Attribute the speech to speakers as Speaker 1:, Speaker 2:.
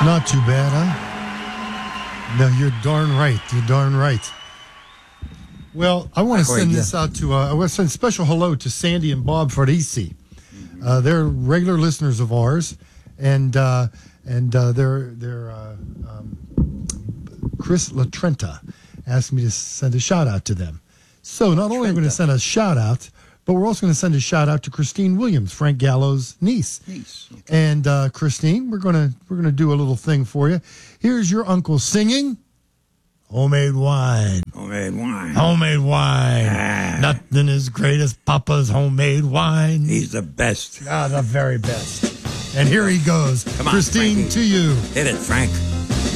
Speaker 1: Not too bad, huh? No, you're darn right. You're darn right. Well, I want to send this out to, I want to send a special hello to Sandy and Bob Farisi. They're regular listeners of ours, and Chris LaTrenta asked me to send a shout out to them. So not only are we going to send a shout out, but we're also going to send a shout out to Christine Williams, Frank Gallo's niece.
Speaker 2: Okay.
Speaker 1: And Christine, we're gonna do a little thing for you. Here's your uncle singing homemade wine.
Speaker 2: Homemade wine.
Speaker 1: Homemade wine. Nothing as great as Papa's homemade wine.
Speaker 2: He's the best.
Speaker 1: The very best. And here he goes.
Speaker 2: Come on,
Speaker 1: Christine,
Speaker 2: Frankie.
Speaker 1: to you.
Speaker 2: Hit it, Frank.